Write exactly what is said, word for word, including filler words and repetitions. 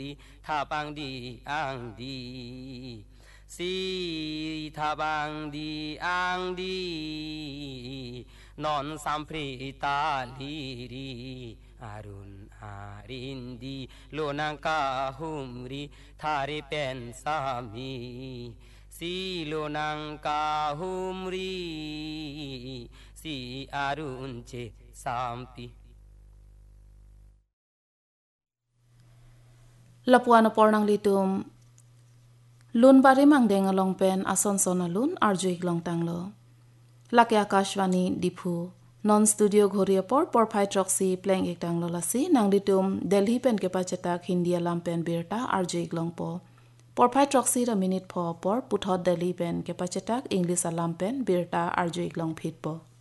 ริทาปังดีอังดีสีทาบังดีอังดีนอนสัมพริตาลีรีอารุณอารินดีโลนังกาหุมริทาริเป็นสามีสีโลนังกาหุมริสีอารุณเจสามปีละปวนปอนังลิตุมลุนบาริมังเดงอลองเป็นอาซอนซอนลุนอาร์จุยกลองตังโลลักยากาชวานีดิพูนอนสตูดิโอโคเรียปอร์ปอร์ไพทร็อกซีเพลงอีกตังโลลาซีนางลิตุมเดลีเป็นเกปาจตักฮินเดียลัมเป็นเบียร์ตาอาร์จุยกลองปอปอร์ไพทร็อกซีระมินิทพอปอร์ปุทอดเดลีเป็นเกปาจตักอังกฤษลัมเป็นเบียร์ตาอาร์จุยกลองพิดปอ